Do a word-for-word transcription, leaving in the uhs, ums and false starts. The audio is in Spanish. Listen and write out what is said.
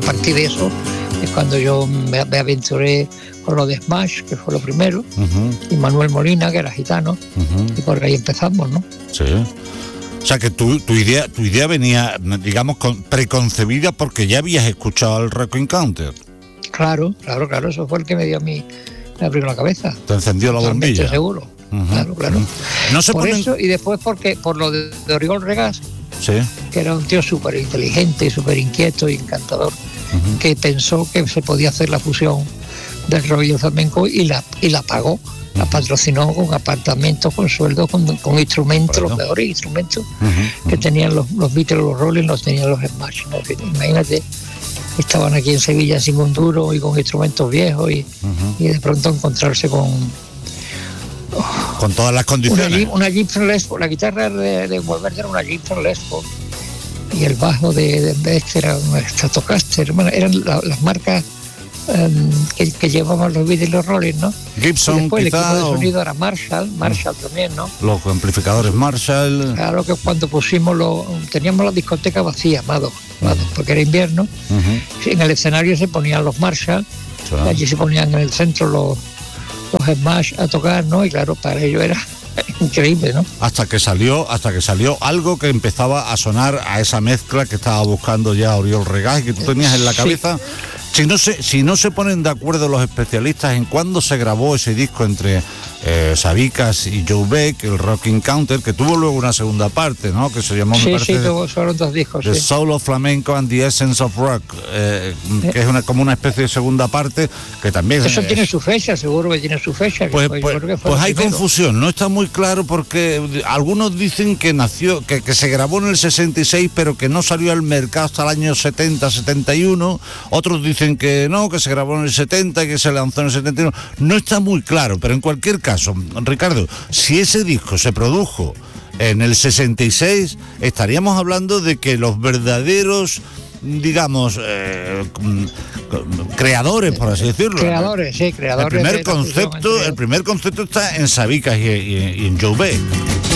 partir de eso es cuando yo me, me aventuré con lo de Smash, que fue lo primero, uh-huh. y Manuel Molina, que era gitano, uh-huh. y por ahí empezamos, ¿no? Sí. O sea que tu, tu idea tu idea venía, digamos, con, preconcebida porque ya habías escuchado el Rocking Counter. Claro, claro, claro, eso fue el que me dio a mí, me abrió la cabeza. Te encendió la bombilla. Seguro, uh-huh. claro, claro. Uh-huh. No se por ponen... eso, y después porque por lo de, de Oriol Regás, sí. que era un tío súper inteligente, súper inquieto y encantador, uh-huh. que pensó que se podía hacer la fusión del rock y el flamenco y la, y la pagó, uh-huh. la patrocinó con apartamentos, con sueldos, con, con instrumentos, bueno. los mejores instrumentos uh-huh. que tenían los, los Beatles, los Rolling, los tenían los Smash, ¿no? Imagínate, estaban aquí en Sevilla sin un duro y con instrumentos viejos y, uh-huh. y de pronto encontrarse con oh, con todas las condiciones. Una, una Gibson Les Paul, la guitarra de, de Wolverine era una Gibson Les Paul y el bajo de, de Beck era un Stratocaster, bueno, eran la, las marcas um, que, que llevaban los Beatles y los Rolling, ¿no? Gibson, y después quizá, el equipo de o... sonido era Marshall, Marshall uh-huh. también, ¿no? Los amplificadores Marshall. Claro que cuando pusimos lo, teníamos la discoteca vacía, Mado, Mado uh-huh. porque era invierno, uh-huh. en el escenario se ponían los Marshall, sí. y allí se ponían en el centro los, los Smash a tocar, ¿no? Y claro, para ello era increíble, ¿no? Hasta que salió, hasta que salió algo que empezaba a sonar a esa mezcla que estaba buscando ya Oriol Regás y que tú tenías en la cabeza. Sí. Si no se, si no se ponen de acuerdo los especialistas en cuándo se grabó ese disco entre eh, Sabicas y Joe Beck, el Rocking Counter, que tuvo luego una segunda parte, ¿no? Que se llamó, sí, me parece, sí, tuvo solo dos discos, The sí. Soul of Flamenco and the Essence of Rock, eh, eh. que es una, como una especie de segunda parte que también... Eso es, tiene su fecha, seguro que tiene su fecha. Pues, fue, pues, que fue pues hay primero. confusión, no está muy claro porque algunos dicen que nació, que, que se grabó en el sesenta y seis, pero que no salió al mercado hasta el año setenta, setenta y uno, otros dicen que no, que se grabó en el setenta y que se lanzó en el setenta y uno, no está muy claro, pero en cualquier caso, Ricardo, si ese disco se produjo en el sesenta y seis, estaríamos hablando de que los verdaderos, digamos, eh, creadores, por así decirlo. Creadores, sí, creadores. El primer concepto, el primer concepto está en Sabicas y, y, y en Joe Beck.